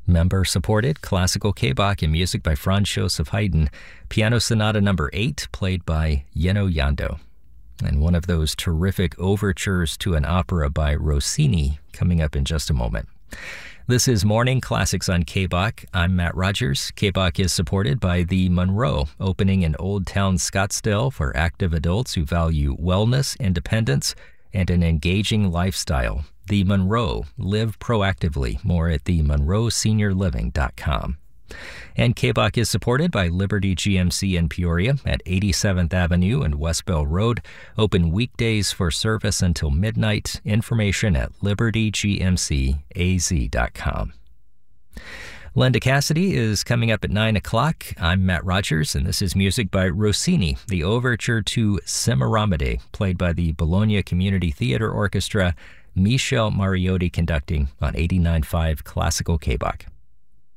Member-supported classical K-Bach and music by Franz Joseph Haydn, Piano Sonata No. 8, played by Yeno Yando. And one of those terrific overtures to an opera by Rossini coming up in just a moment. This is Morning Classics on K-Bach. I'm Matt Rogers. K-Bach is supported by the Monroe, opening in Old Town Scottsdale for active adults who value wellness, independence, and an engaging lifestyle. The Monroe, live proactively. More at themonroeseniorliving.com. And K-Bach is supported by Liberty GMC in Peoria at 87th Avenue and West Bell Road. Open weekdays for service until midnight. Information at libertygmcaz.com. Linda Cassidy is coming up at 9 o'clock. I'm Matt Rogers, and this is music by Rossini, the overture to Semiramide, played by the Bologna Community Theater Orchestra, Michel Mariotti conducting on 89.5 Classical K-Bach.